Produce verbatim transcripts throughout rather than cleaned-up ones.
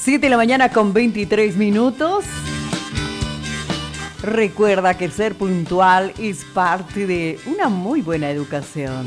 siete de la mañana con veintitrés minutos. Recuerda que ser puntual es parte de una muy buena educación.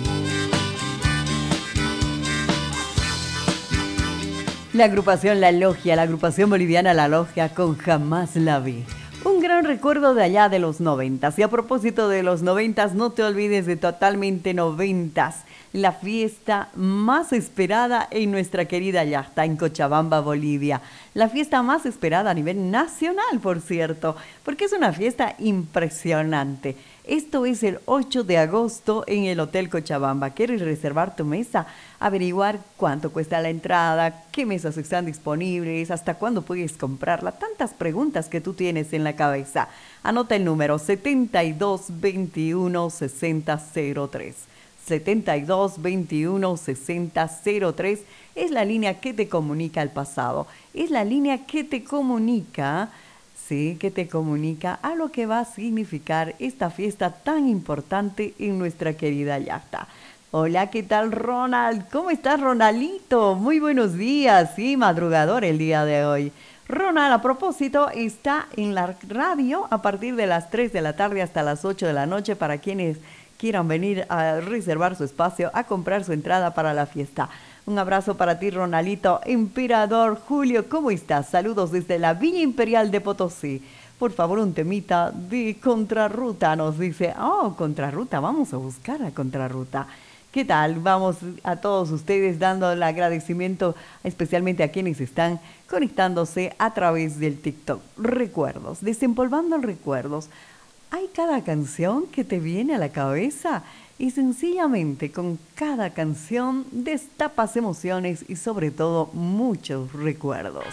La agrupación La Logia, la agrupación boliviana La Logia con Jamás la vi. Un gran recuerdo de allá de los noventas. Y a propósito de los noventas, no te olvides de Totalmente Noventas, la fiesta más esperada en nuestra querida Yachta, en Cochabamba, Bolivia. La fiesta más esperada a nivel nacional, por cierto, porque es una fiesta impresionante. Esto es el ocho de agosto en el Hotel Cochabamba. ¿Quieres reservar tu mesa? Averiguar cuánto cuesta la entrada, qué mesas están disponibles, hasta cuándo puedes comprarla. Tantas preguntas que tú tienes en la cabeza. Anota el número setenta y dos veintiuno sesenta cero tres. setenta y dos veintiuno sesenta cero tres es la línea que te comunica al pasado. Es la línea que te comunica... Sí, que te comunica a lo que va a significar esta fiesta tan importante en nuestra querida Yachta. Hola, ¿qué tal, Ronald? ¿Cómo estás, Ronaldito? Muy buenos días, sí, madrugador el día de hoy. Ronald, a propósito, está en la radio a partir de las tres de la tarde hasta las ocho de la noche para quienes quieran venir a reservar su espacio, a comprar su entrada para la fiesta. Un abrazo para ti, Ronalito. Emperador Julio, ¿cómo estás? Saludos desde la Villa Imperial de Potosí. Por favor, un temita de Contrarruta, nos dice. Oh, Contrarruta, vamos a buscar a Contrarruta. ¿Qué tal? Vamos a todos ustedes dando el agradecimiento, especialmente a quienes están conectándose a través del TikTok. Recuerdos, desempolvando recuerdos. ¿Hay cada canción que te viene a la cabeza? Y sencillamente con cada canción destapas emociones y sobre todo muchos recuerdos.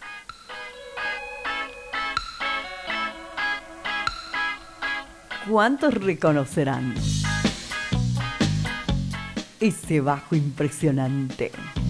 ¿Cuántos reconocerán ese bajo impresionante?